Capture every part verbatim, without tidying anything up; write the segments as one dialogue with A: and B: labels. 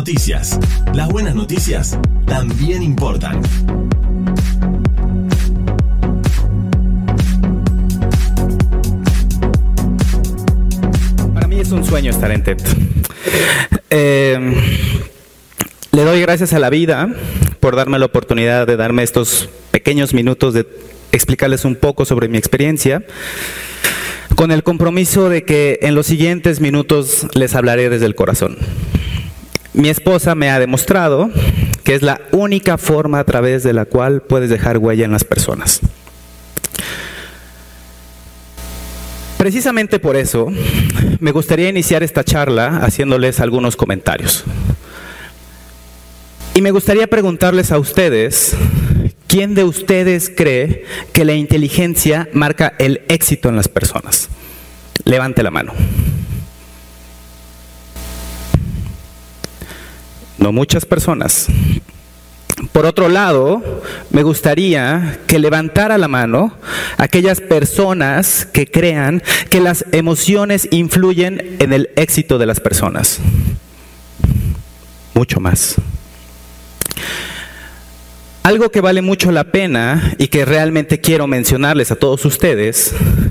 A: noticias. Las buenas noticias también importan.
B: Para mí es un sueño estar en TED. Eh, le doy gracias a la vida por darme la oportunidad de darme estos pequeños minutos de explicarles un poco sobre mi experiencia, con el compromiso de que en los siguientes minutos les hablaré desde el corazón. Mi esposa me ha demostrado que es la única forma a través de la cual puedes dejar huella en las personas. Precisamente por eso, me gustaría iniciar esta charla haciéndoles algunos comentarios. Y me gustaría preguntarles a ustedes, ¿quién de ustedes cree que la inteligencia marca el éxito en las personas? Levante la mano. No muchas personas. Por otro lado, me gustaría que levantara la mano aquellas personas que crean que las emociones influyen en el éxito de las personas. Mucho más. Algo que vale mucho la pena y que realmente quiero mencionarles a todos ustedes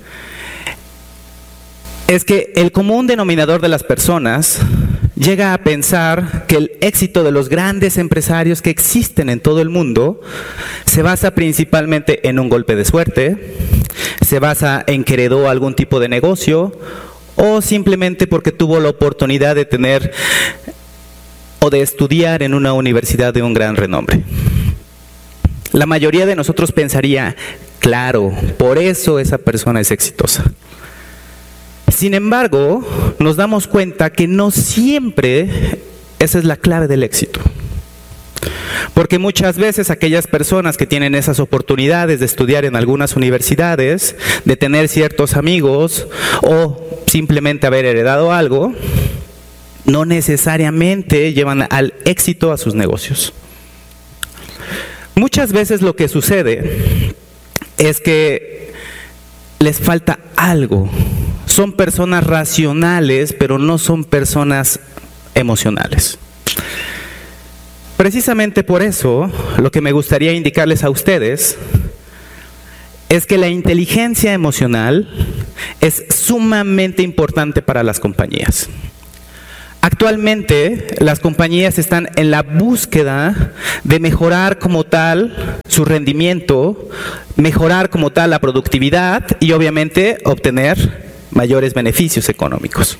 B: es que el común denominador de las personas llega a pensar que el éxito de los grandes empresarios que existen en todo el mundo se basa principalmente en un golpe de suerte, se basa en que heredó algún tipo de negocio o simplemente porque tuvo la oportunidad de tener o de estudiar en una universidad de un gran renombre. La mayoría de nosotros pensaría, claro, por eso esa persona es exitosa. Sin embargo, nos damos cuenta que no siempre esa es la clave del éxito. Porque muchas veces aquellas personas que tienen esas oportunidades de estudiar en algunas universidades, de tener ciertos amigos o simplemente haber heredado algo, no necesariamente llevan al éxito a sus negocios. Muchas veces lo que sucede es que les falta algo. Son personas racionales, pero no son personas emocionales. Precisamente por eso, lo que me gustaría indicarles a ustedes es que la inteligencia emocional es sumamente importante para las compañías. Actualmente, las compañías están en la búsqueda de mejorar como tal su rendimiento, mejorar como tal la productividad y obviamente obtener mayores beneficios económicos.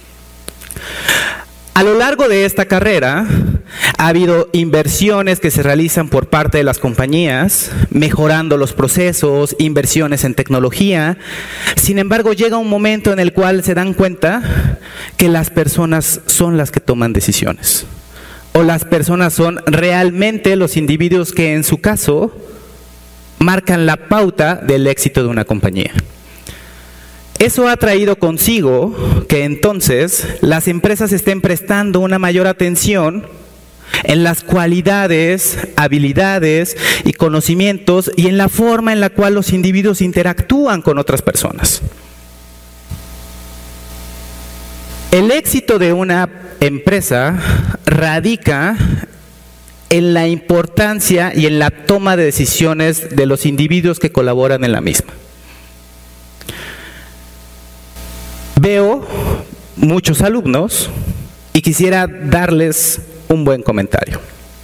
B: A lo largo de esta carrera ha habido inversiones que se realizan por parte de las compañías, mejorando los procesos, inversiones en tecnología. Sin embargo, llega un momento en el cual se dan cuenta que las personas son las que toman decisiones. O las personas son realmente los individuos que en su caso marcan la pauta del éxito de una compañía. Eso ha traído consigo que entonces las empresas estén prestando una mayor atención en las cualidades, habilidades y conocimientos y en la forma en la cual los individuos interactúan con otras personas. El éxito de una empresa radica en la importancia y en la toma de decisiones de los individuos que colaboran en la misma. Veo muchos alumnos y quisiera darles un buen comentario.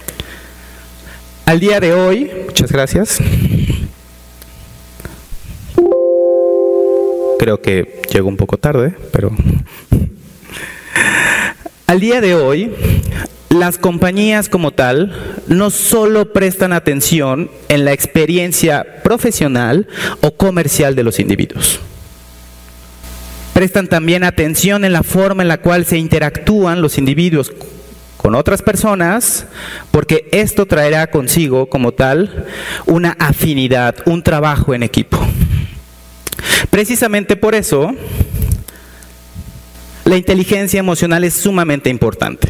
B: Al día de hoy, muchas gracias. Creo que llego un poco tarde, pero... Al día de hoy, las compañías como tal no solo prestan atención en la experiencia profesional o comercial de los individuos. Prestan también atención en la forma en la cual se interactúan los individuos con otras personas, porque esto traerá consigo como tal una afinidad, un trabajo en equipo. Precisamente por eso, la inteligencia emocional es sumamente importante.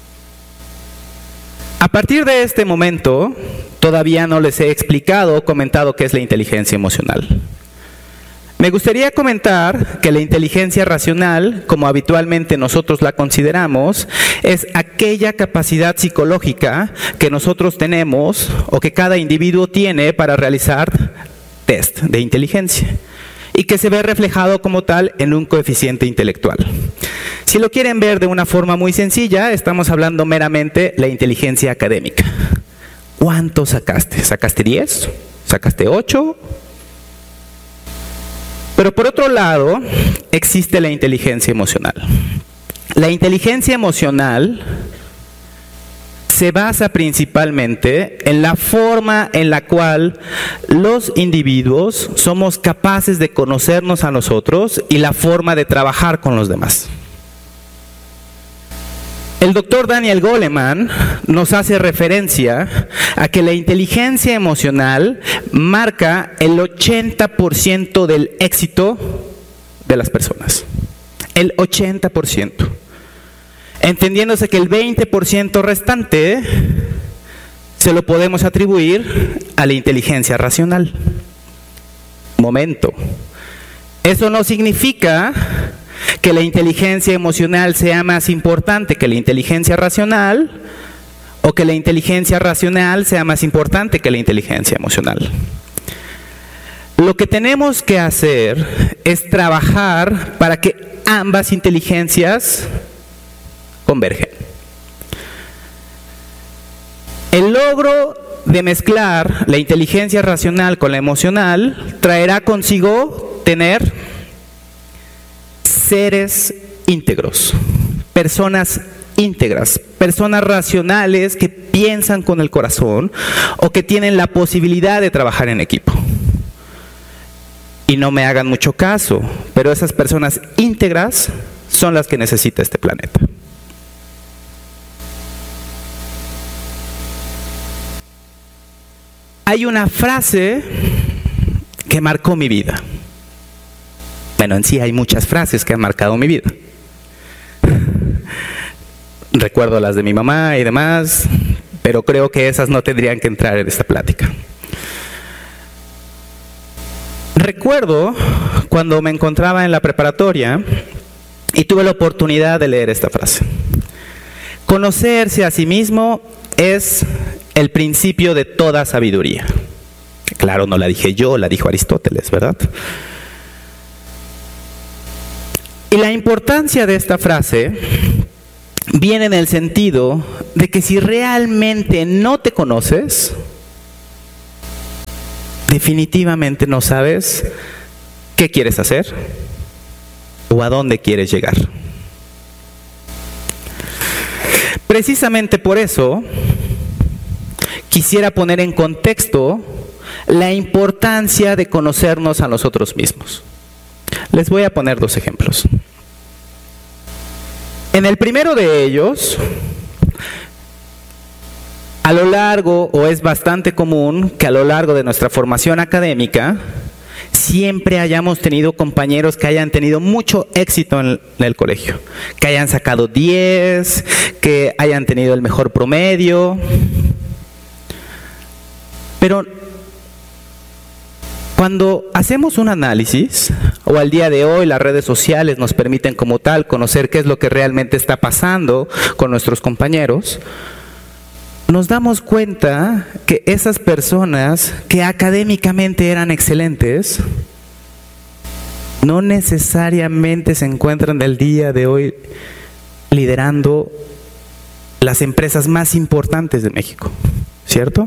B: A partir de este momento, todavía no les he explicado o comentado qué es la inteligencia emocional. Me gustaría comentar que la inteligencia racional, como habitualmente nosotros la consideramos, es aquella capacidad psicológica que nosotros tenemos o que cada individuo tiene para realizar test de inteligencia y que se ve reflejado como tal en un coeficiente intelectual. Si lo quieren ver de una forma muy sencilla, estamos hablando meramente de la inteligencia académica. ¿Cuánto sacaste? ¿Sacaste diez? ¿Sacaste ocho? Pero por otro lado, existe la inteligencia emocional. La inteligencia emocional se basa principalmente en la forma en la cual los individuos somos capaces de conocernos a nosotros y la forma de trabajar con los demás. El doctor Daniel Goleman nos hace referencia a que la inteligencia emocional marca el ochenta por ciento del éxito de las personas. El ochenta por ciento. Entendiéndose que el veinte por ciento restante se lo podemos atribuir a la inteligencia racional. Momento. Eso no significa que la inteligencia emocional sea más importante que la inteligencia racional o que la inteligencia racional sea más importante que la inteligencia emocional. Lo que tenemos que hacer es trabajar para que ambas inteligencias convergen. El logro de mezclar la inteligencia racional con la emocional traerá consigo tener seres íntegros, personas íntegras, personas racionales que piensan con el corazón o que tienen la posibilidad de trabajar en equipo. Y no me hagan mucho caso, pero esas personas íntegras son las que necesita este planeta. Hay una frase que marcó mi vida. Bueno, en sí hay muchas frases que han marcado mi vida. Recuerdo las de mi mamá y demás, pero creo que esas no tendrían que entrar en esta plática. Recuerdo cuando me encontraba en la preparatoria y tuve la oportunidad de leer esta frase. Conocerse a sí mismo es el principio de toda sabiduría. Claro, no la dije yo, la dijo Aristóteles, ¿verdad? Y la importancia de esta frase viene en el sentido de que si realmente no te conoces, definitivamente no sabes qué quieres hacer o a dónde quieres llegar. Precisamente por eso quisiera poner en contexto la importancia de conocernos a nosotros mismos. Les voy a poner dos ejemplos. En el primero de ellos, a lo largo, o es bastante común que a lo largo de nuestra formación académica, siempre hayamos tenido compañeros que hayan tenido mucho éxito en el colegio, que hayan sacado diez, que hayan tenido el mejor promedio. Pero cuando hacemos un análisis, o al día de hoy las redes sociales nos permiten como tal conocer qué es lo que realmente está pasando con nuestros compañeros, nos damos cuenta que esas personas que académicamente eran excelentes, no necesariamente se encuentran del día de hoy liderando las empresas más importantes de México, ¿cierto?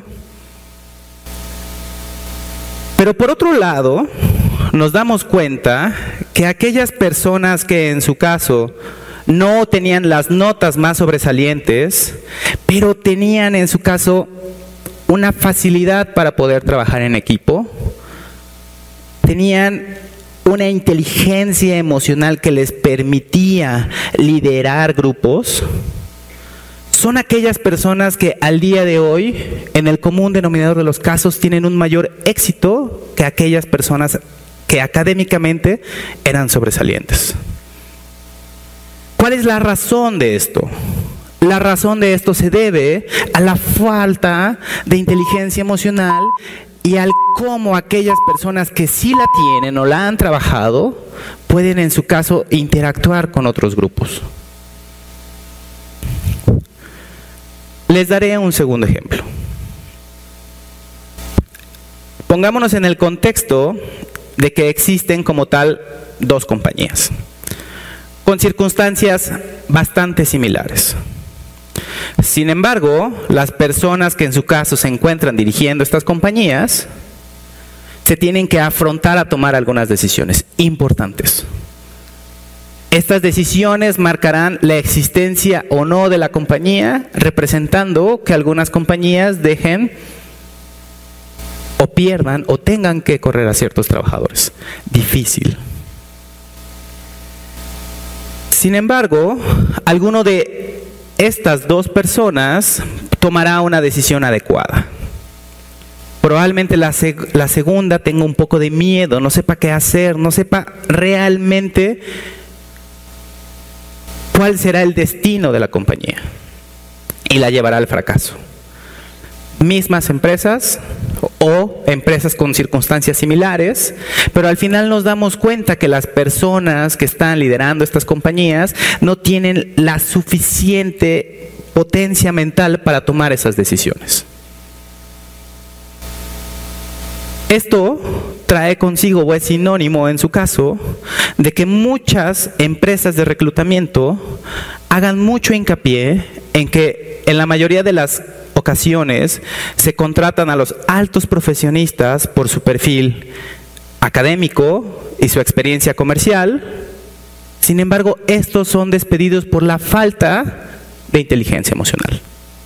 B: Pero por otro lado, nos damos cuenta que aquellas personas que en su caso no tenían las notas más sobresalientes, pero tenían en su caso una facilidad para poder trabajar en equipo, tenían una inteligencia emocional que les permitía liderar grupos, son aquellas personas que al día de hoy, en el común denominador de los casos, tienen un mayor éxito que aquellas personas que académicamente eran sobresalientes. ¿Cuál es la razón de esto? La razón de esto se debe a la falta de inteligencia emocional y al cómo aquellas personas que sí la tienen o la han trabajado pueden en su caso interactuar con otros grupos. Les daré un segundo ejemplo. Pongámonos en el contexto de que existen como tal dos compañías, con circunstancias bastante similares. Sin embargo, las personas que en su caso se encuentran dirigiendo estas compañías se tienen que afrontar a tomar algunas decisiones importantes. Estas decisiones marcarán la existencia o no de la compañía, representando que algunas compañías dejen o pierdan o tengan que correr a ciertos trabajadores. Difícil. Sin embargo, alguno de estas dos personas tomará una decisión adecuada. Probablemente la, seg- la segunda tenga un poco de miedo, no sepa qué hacer, no sepa realmente cuál será el destino de la compañía y la llevará al fracaso. Mismas empresas o empresas con circunstancias similares, pero al final nos damos cuenta que las personas que están liderando estas compañías no tienen la suficiente potencia mental para tomar esas decisiones. Esto trae consigo, o es sinónimo en su caso, de que muchas empresas de reclutamiento hagan mucho hincapié en que en la mayoría de las ocasiones se contratan a los altos profesionistas por su perfil académico y su experiencia comercial. Sin embargo, estos son despedidos por la falta de inteligencia emocional.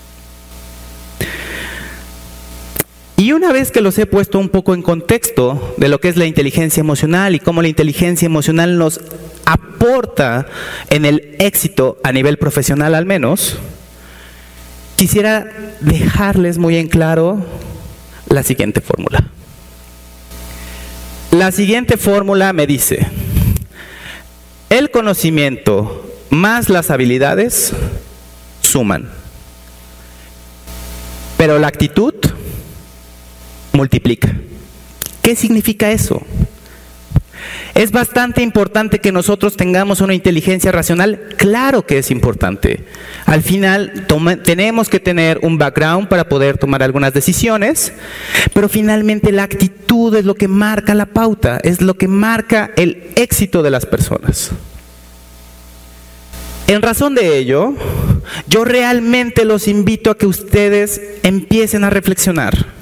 B: Y una vez que los he puesto un poco en contexto de lo que es la inteligencia emocional y cómo la inteligencia emocional nos aporta en el éxito a nivel profesional al menos, quisiera dejarles muy en claro la siguiente fórmula. La siguiente fórmula me dice: el conocimiento más las habilidades suman, pero la actitud multiplica. ¿Qué significa eso? ¿Es bastante importante que nosotros tengamos una inteligencia racional? Claro que es importante. Al final toma, tenemos que tener un background para poder tomar algunas decisiones, pero finalmente la actitud es lo que marca la pauta, es lo que marca el éxito de las personas. En razón de ello, yo realmente los invito a que ustedes empiecen a reflexionar.